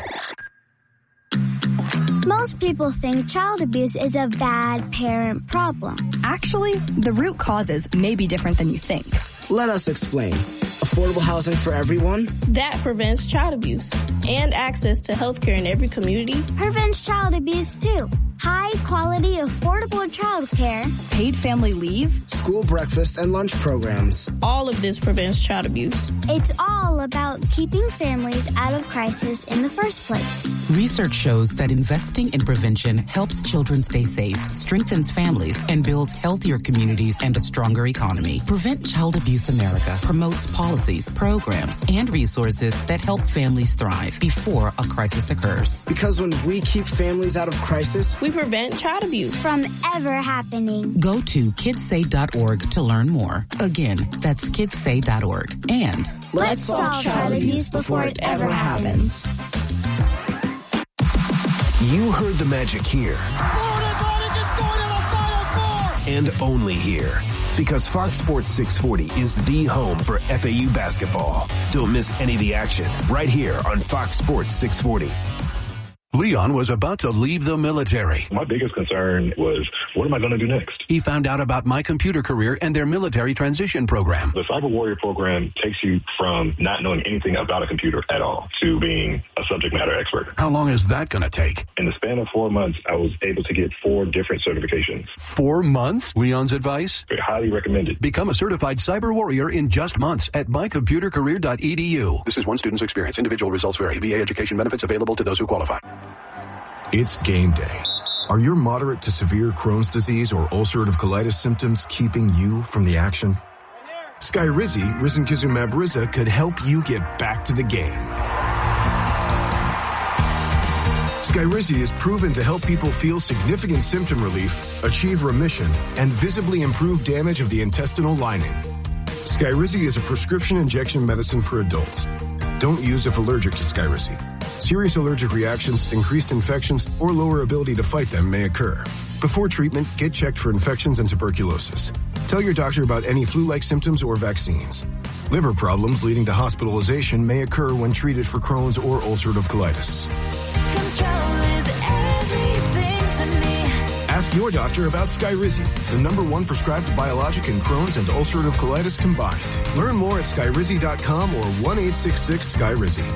Most people think child abuse is a bad parent problem. Actually, the root causes may be different than you think. Let us explain. Affordable housing for everyone? That prevents child abuse and access to health care in every community. Prevents child abuse, too. High quality, affordable child care. Paid family leave. School breakfast and lunch programs. All of this prevents child abuse. It's all about keeping families out of crisis in the first place. Research shows that investing in prevention helps children stay safe, strengthens families, and builds healthier communities and a stronger economy. Prevent Child Abuse America promotes policies, programs, and resources that help families thrive before a crisis occurs. Because when we keep families out of crisis, we prevent child abuse from ever happening. Go to kids say dot org to learn more. Again, that's kids say dot org. And let's solve child abuse before it ever happens. You heard the magic here. Florida Atlantic is going to the Final Four! And only here. Because Fox Sports six forty is the home for F A U basketball. Don't miss any of the action right here on Fox Sports six forty. Leon was about to leave the military. My biggest concern was, what am I going to do next? He found out about My Computer Career and their military transition program. The Cyber Warrior program takes you from not knowing anything about a computer at all to being a subject matter expert. How long is that going to take? In the span of four months, I was able to get four different certifications. Four months? Leon's advice? Highly recommended. Become a certified cyber warrior in just months at my computer career dot e d u. This is one student's experience. Individual results vary. V A education benefits available to those who qualify. It's game day. Are your moderate to severe Crohn's disease or ulcerative colitis symptoms keeping you from the action? Skyrizi, risankizumab Riza, could help you get back to the game. Skyrizi is proven to help people feel significant symptom relief, achieve remission, and visibly improve damage of the intestinal lining. Skyrizi is a prescription injection medicine for adults. Don't use if allergic to Skyrizi. Serious allergic reactions, increased infections, or lower ability to fight them may occur. Before treatment, get checked for infections and tuberculosis. Tell your doctor about any flu-like symptoms or vaccines. Liver problems leading to hospitalization may occur when treated for Crohn's or ulcerative colitis. Control is everything to me. Ask your doctor about Skyrizi, the number one prescribed biologic in Crohn's and ulcerative colitis combined. Learn more at skyrizi dot com or one eight six six Skyrizi.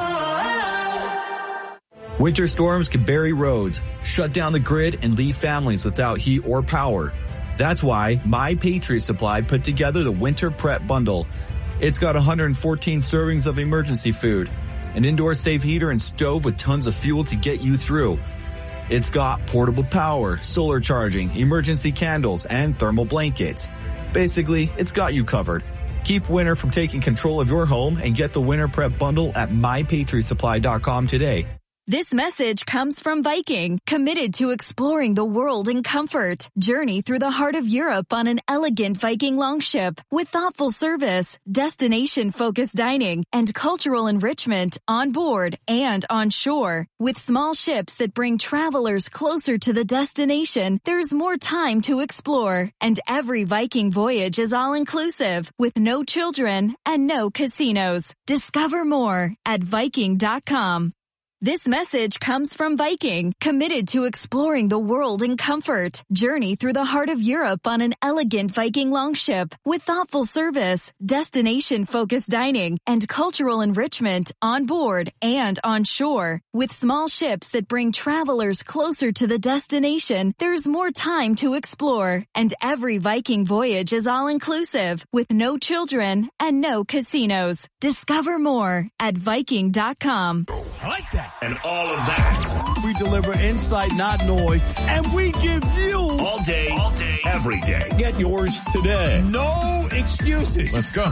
Winter storms can bury roads, shut down the grid, and leave families without heat or power. That's why My Patriot Supply put together the Winter Prep Bundle. It's got one hundred fourteen servings of emergency food, an indoor safe heater and stove with tons of fuel to get you through. It's got portable power, solar charging, emergency candles, and thermal blankets. Basically, it's got you covered. Keep winter from taking control of your home and get the Winter Prep Bundle at my patriot supply dot com today. This message comes from Viking, committed to exploring the world in comfort. Journey through the heart of Europe on an elegant Viking longship with thoughtful service, destination-focused dining, and cultural enrichment on board and on shore. With small ships that bring travelers closer to the destination, there's more time to explore. And every Viking voyage is all-inclusive, with no children and no casinos. Discover more at Viking dot com. This message comes from Viking, committed to exploring the world in comfort. Journey through the heart of Europe on an elegant Viking longship with thoughtful service, destination-focused dining, and cultural enrichment on board and on shore. With small ships that bring travelers closer to the destination, there's more time to explore. And every Viking voyage is all-inclusive, with no children and no casinos. Discover more at Viking dot com. I like that. And all of that. We deliver insight, not noise, and we give you all day, all day, every day. Get yours today. No excuses. Let's go.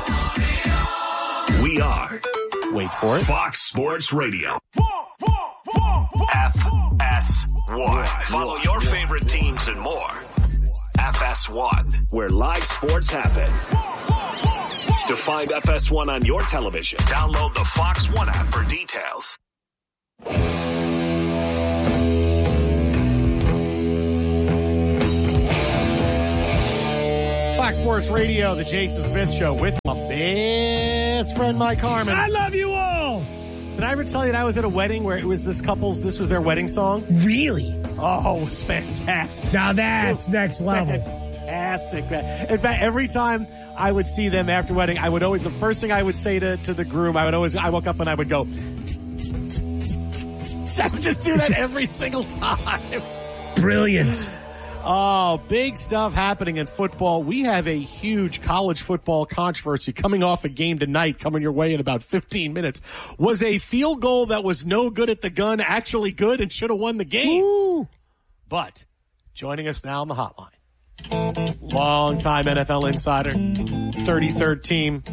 We are, wait for it, Fox Sports Radio. F S one. Follow your favorite teams and more. F S one, where live sports happen. To find F S one on your television, download the Fox One app for details. Fox Sports Radio, the Jason Smith Show with my best friend Mike Harmon. I love you all. Did I ever tell you that I was at a wedding where it was this couple's, this was their wedding song? Really? Oh, it was fantastic. Now that's next level. Fantastic, man. In fact, every time I would see them after wedding, I would always, the first thing I would say to, to the groom, I would always, I woke up and I would go, I would just do that every single time. Brilliant. Oh, big stuff happening in football. We have a huge college football controversy coming off a game tonight, coming your way in about fifteen minutes. Was a field goal that was no good at the gun actually good and should have won the game? Ooh. But joining us now on the hotline, longtime N F L insider, thirty-third team,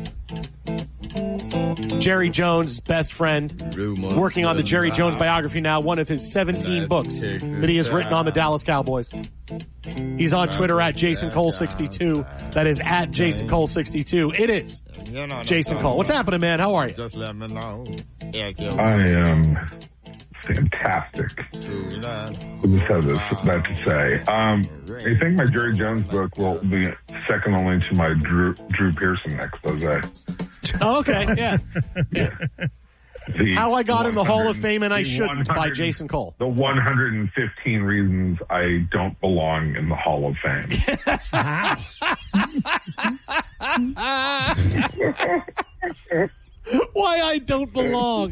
Jerry Jones' best friend, working on the Jerry Jones biography now, one of his seventeen books that he has written on the Dallas Cowboys. He's on Twitter at Jason Cole sixty-two. That is at Jason Cole sixty-two. It is Jason Cole. What's happening, man? How are you? Just let me know. I am fantastic. Who just has that to say? Um, I think my Jerry Jones book will be second only to my Drew, Drew Pearson expose. Oh, okay, yeah. yeah. The How I Got in the Hall of Fame and I Shouldn't by Jason Cole. The one hundred fifteen reasons I don't belong in the Hall of Fame. Why I don't belong.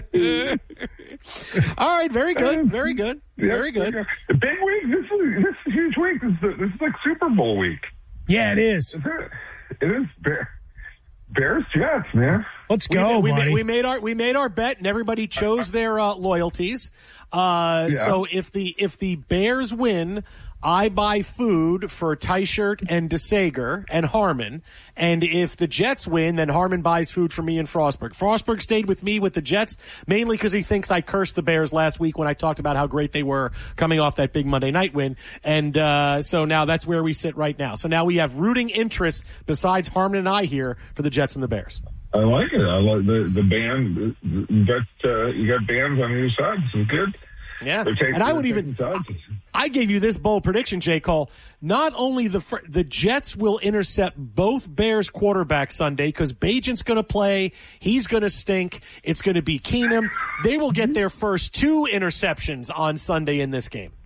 All right, very good, very good, very good. The big week, this is, this is a huge week. This is, this is like Super Bowl week. Yeah, it is. It is. Bear, Bears Jets, man. Let's go, we, we, buddy. made, we made our we made our bet, and everybody chose their uh, loyalties. Uh, yeah. So if the if the Bears win, I buy food for Teichert and DeSager and Harmon. And if the Jets win, then Harmon buys food for me and Frostberg. Frostberg stayed with me with the Jets, mainly because he thinks I cursed the Bears last week when I talked about how great they were coming off that big Monday night win. And uh so now that's where we sit right now. So now we have rooting interest besides Harmon and I here for the Jets and the Bears. I like it. I like the, the band. You got, uh, you got bands on either side. This is good. Yeah, taking, and I would even, I gave you this bold prediction, J. Cole. Not only the the Jets will intercept both Bears quarterbacks Sunday because Bagent's going to play, he's going to stink. It's going to be Keenum. They will get their first two interceptions on Sunday in this game.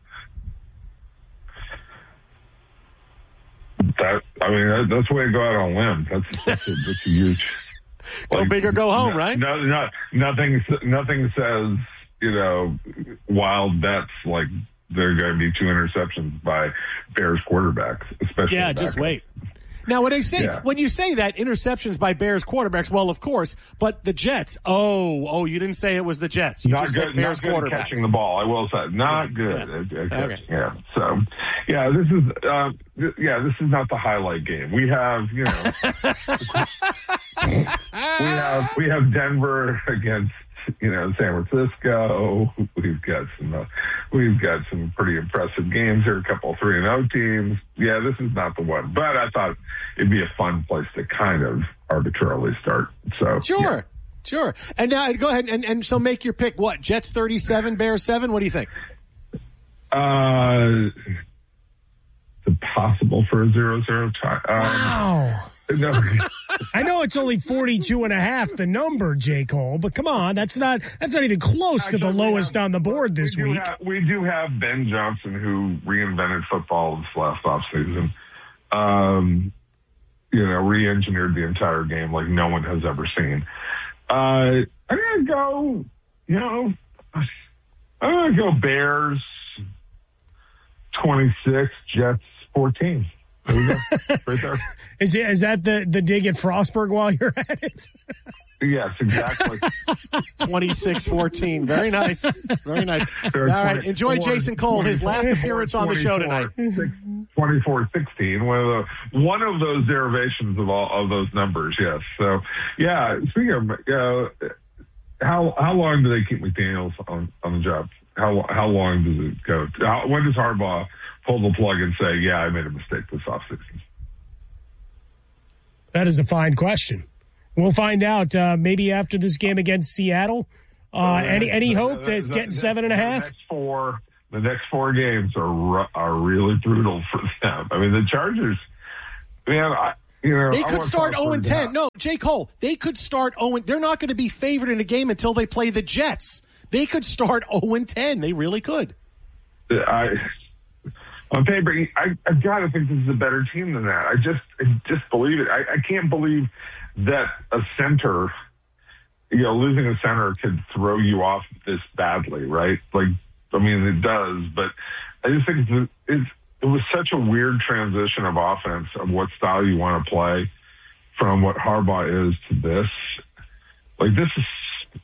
That I mean, that, that's the way to go out on a limb. That's that's a, that's a huge. Go like, big or go home, no, right? No, no, nothing. Nothing says, you know, wild bets like there are going to be two interceptions by Bears quarterbacks, especially. Yeah, just wait. Now, when they say yeah. when you say that interceptions by Bears quarterbacks, well, of course, but the Jets. Oh, oh, you didn't say it was the Jets. You not just good. Said Bears not good at catching the ball. I will say, not good. Yeah. At, at okay. Yeah. So, yeah, this is. Uh, th- yeah, this is not the highlight game. We have, you know, we have we have Denver against, you know, San Francisco. We've got some, uh, we've got some pretty impressive games here. A couple three and O teams. Yeah, this is not the one, but I thought it'd be a fun place to kind of arbitrarily start. So sure, yeah. sure. And now go ahead and, and so make your pick. What, Jets thirty-seven, Bears seven? What do you think? Uh, is it possible for a zero zero tie? Um, wow. No. I know it's only forty-two and a half, the number, J. Cole, but come on, that's not that's not even close Actually, to the lowest have, on the board this we week. Have, we do have Ben Johnson, who reinvented football this last offseason. Um, you know, re-engineered the entire game like no one has ever seen. Uh, I'm going to go, you know, I'm going to go Bears twenty-six, Jets fourteen. There we go. Right there. Is, it, is that the, the dig at Frostburg while you're at it? Yes, exactly. twenty-six fourteen. Very nice. Very nice. All right. Enjoy Jason Cole, his last appearance on the show tonight. twenty-four sixteen. One of the one of those derivations of all of those numbers. Yes. So yeah. Speaking of, uh, how how long do they keep McDaniels on, on the job? How how long does it go? How, when does Harbaugh pull the plug and say, "Yeah, I made a mistake this offseason"? That is a fine question. We'll find out uh, maybe after this game against Seattle. Uh, uh, any any hope that, that getting that, seven and a half? The next four, the next four games are are really brutal for them. I mean, the Chargers, man, I, you know, they could start zero and ten. No, J. Cole, they could start zero. They're not going to be favored in a game until they play the Jets. They could start zero and ten. They really could. I. On paper, I, I got to think this is a better team than that. I just, I just believe it. I, I can't believe that a center, you know, losing a center could throw you off this badly, right? Like, I mean, it does, but I just think it's, it's, it was such a weird transition of offense of what style you want to play from what Harbaugh is to this. Like, this is,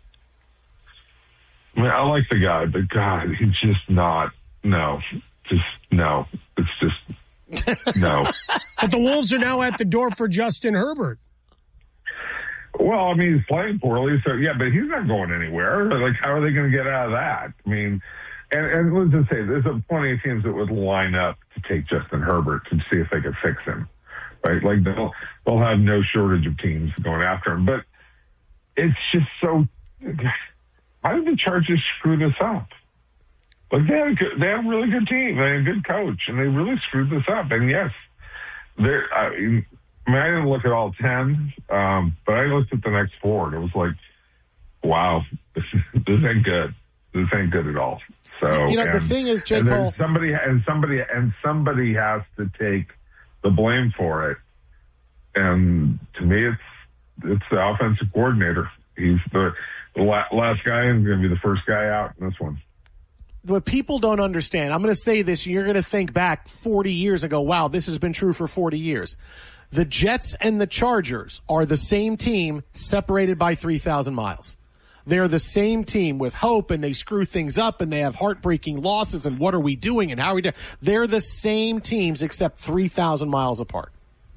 I mean, I like the guy, but God, he's just not, no. Just no. It's just no. But the Wolves are now at the door for Justin Herbert. Well, I mean, he's playing poorly, so yeah, but he's not going anywhere. Like, how are they going to get out of that? I mean, and, and let's just say there's a plenty of teams that would line up to take Justin Herbert to see if they could fix him, right? Like they'll they'll have no shortage of teams going after him, but it's just so. How did the Chargers screw this up? Like they had, a good, they had a really good team, they had a good coach, and they really screwed this up. And yes, they're, I mean, I mean, I didn't look at all ten, um, but I looked at the next four, and it was like, wow, this, this ain't good. This ain't good at all. So you know, and, the thing is, J. and Cole, somebody and somebody and somebody has to take the blame for it. And to me, it's it's the offensive coordinator. He's the, the last guy, and going to be the first guy out in this one. What people don't understand, I'm going to say this, you're going to think back forty years ago, wow, this has been true for forty years. The Jets and the Chargers are the same team separated by three thousand miles. They're the same team with hope, and they screw things up, and they have heartbreaking losses, and what are we doing, and how are we doing? They're the same teams except three thousand miles apart.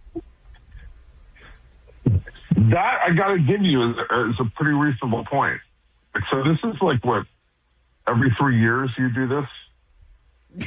That, I got to give you, is, is a pretty reasonable point. So this is like what? Every three years you do this?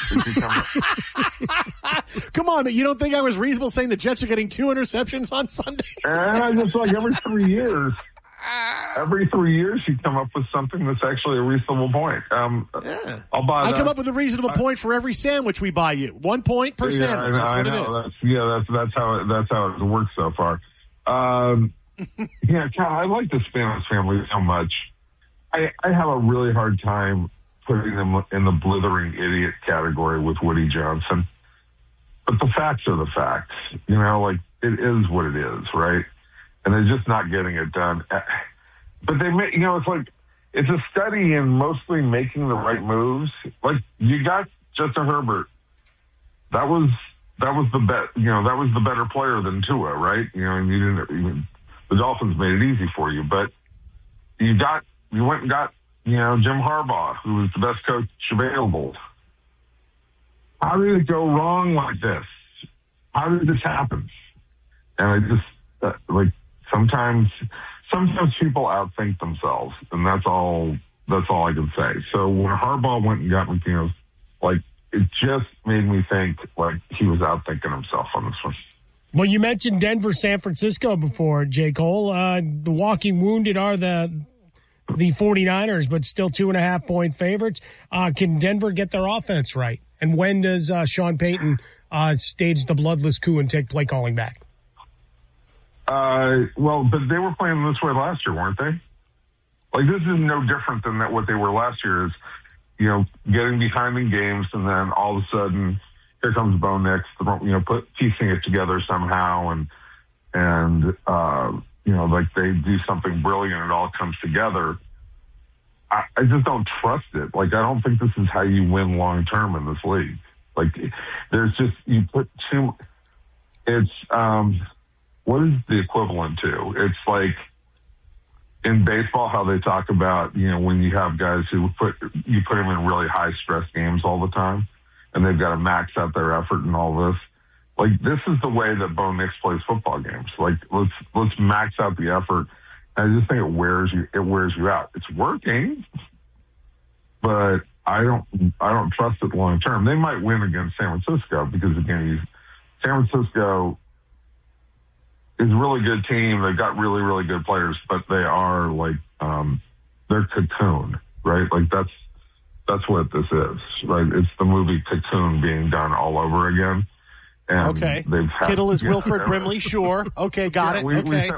Come on, man. You don't think I was reasonable saying the Jets are getting two interceptions on Sunday? And it's like every three years. Every three years you come up with something that's actually a reasonable point. Um, yeah. I'll buy I that. come up with a reasonable I, point for every sandwich we buy you. One point per yeah, sandwich. That's I, what I know. it is. That's, yeah, that's, that's, how it, that's how it works so far. Um, yeah, God, I like the Spanos family so much. I, I have a really hard time putting them in the blithering idiot category with Woody Johnson. But the facts are the facts. You know, like, it is what it is, right? And they're just not getting it done. But they make, you know, it's like, it's a study in mostly making the right moves. Like, you got Justin Herbert. That was, that was the bet, you know, that was the better player than Tua, right? You know, and you didn't, even, the Dolphins made it easy for you, but you got, You went and got, you know, Jim Harbaugh, who was the best coach available. How did it go wrong like this? How did this happen? And I just, uh, like, sometimes, sometimes people outthink themselves, and that's all, that's all I can say. So when Harbaugh went and got McDaniels, like, it just made me think, like, he was outthinking himself on this one. Well, you mentioned Denver, San Francisco before, J. Cole. Uh, the walking wounded are the... the 49ers, but still two and a half point favorites. Uh, can Denver get their offense right? And when does uh, Sean Payton uh, stage the bloodless coup and take play calling back? Uh, well, but they were playing this way last year, weren't they? Like, this is no different than that what they were last year is, you know, getting behind in games and then all of a sudden here comes Bo Nix, you know, put piecing it together somehow and, and, uh, you know, like they do something brilliant and it all comes together. I, I just don't trust it. Like, I don't think this is how you win long term in this league. Like, there's just, you put too, it's, um, what is the equivalent to? It's like in baseball, how they talk about, you know, when you have guys who put, you put them in really high stress games all the time and they've got to max out their effort and all this. Like, this is the way that Bo Nix plays football games. Like, let's, let's max out the effort. I just think it wears you, it wears you out. It's working, but I don't, I don't trust it long term. They might win against San Francisco because again, you, San Francisco is a really good team. They've got really, really good players, but they are like, um, they're Cocoon, right? Like that's, that's what this is, right? It's the movie Cocoon being done all over again. And okay. They've had, Kittle is yeah, Wilford Brimley. Sure. Okay. Got yeah, it. We, okay.